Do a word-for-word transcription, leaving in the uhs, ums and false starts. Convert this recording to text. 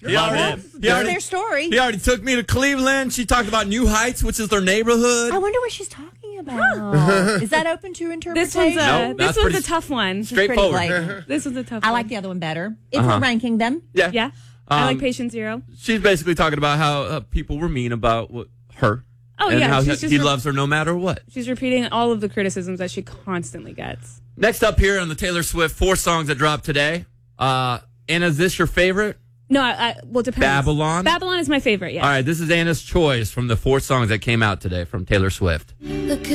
He already, he, That's already, their story. he already took me to Cleveland. She talked about New Heights, which is their neighborhood. I wonder what she's talking about. Is that open to This interpretation? one's a Nope, this that's one's pretty a tough one. Straightforward. Pretty blatant. This was a tough I one. like the other one better. If Uh-huh. we're ranking them. Yeah. Yeah. I like Um, Patient Zero. She's basically talking about how uh, people were mean about what, her. Oh, and yeah, how she's he, just he re- loves her no matter what. She's repeating all of the criticisms that she constantly gets. Next up here on the Taylor Swift four songs that dropped today. Uh, Anna, is this your favorite? No, I, I well, it depends. Babylon? Babylon is my favorite, yes. All right, this is Anna's choice from the four songs that came out today from Taylor Swift. Look